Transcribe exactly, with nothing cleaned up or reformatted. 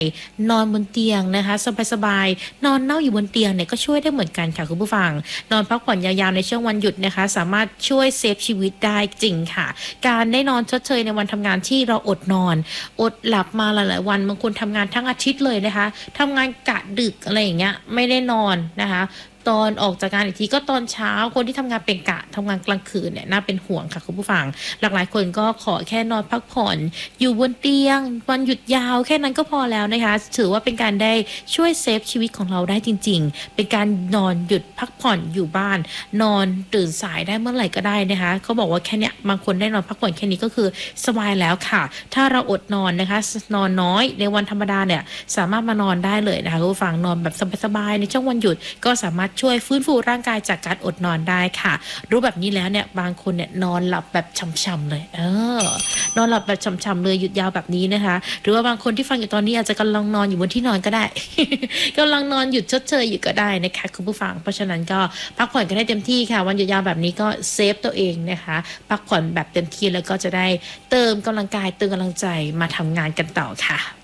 นอนบนเตียงนะคะสบายๆนอนเน่าอยู่บนเตียงเนี่ยก็ช่วยได้เหมือนกันค่ะคุณผู้ฟังนอนพักผ่อนยาวๆในช่วงวันหยุดนะคะสามารถช่วยเซฟชีวิตได้จริงค่ะการได้นอนชดเชยในวันทำงานที่เราอดนอนอดหลับมาหลายๆวันบางคนทำงานทั้งอาทิตย์เลยนะคะทำงานกะดึกอะไรอย่างเงี้ยไม่ได้นอนนะคะตอนออกจากงานอีกทีก็ตอนเช้าคนที่ทำงานเป็นกะทำงานกลางคืนเนี่ยน่าเป็นห่วงค่ะคุณผู้ฟังหลากหลายคนก็ขอแค่นอนพักผ่อนอยู่บนเตียงวันหยุดยาวแค่นั้นก็พอแล้วนะคะถือว่าเป็นการได้ช่วยเซฟชีวิตของเราได้จริงๆเป็นการนอนหยุดพักผ่อนอยู่บ้านนอนตื่นสายได้เมื่อไหร่ก็ได้นะคะเขาบอกว่าแค่เนี้ยบางคนได้นอนพักผ่อนแค่นี้ก็คือสบายแล้วค่ะถ้าเราอดนอนนะคะนอนน้อยในวันธรรมดาเนี่ยสามารถมานอนได้เลยนะคะคุณผู้ฟังนอนแบบสบายๆในช่วงวันหยุดก็สามารถช่วยฟื้นฟูร่างกายจากการอดนอนได้ค่ะรู้แบบนี้แล้วเนี่ยบางคนเนี่ยนอนหลับแบบช่ำๆเลยเออนอนหลับแบบช่ำๆเลยหยุดยาวแบบนี้นะคะหรือว่าบางคนที่ฟังอยู่ตอนนี้อาจจะกำลังนอนอยู่บนที่นอนก็ได้ กำลังนอนหยุดชดเชยอยู่ก็ได้นะคะคุณผู้ฟังเพราะฉะนั้นก็พักผ่อนกันได้เต็มที่ค่ะวันหยุดยาวแบบนี้ก็เซฟตัวเองนะคะพักผ่อนแบบเต็มที่แล้วก็จะได้เติมกำลังกายเติมกำลังใจมาทำงานกันต่อค่ะ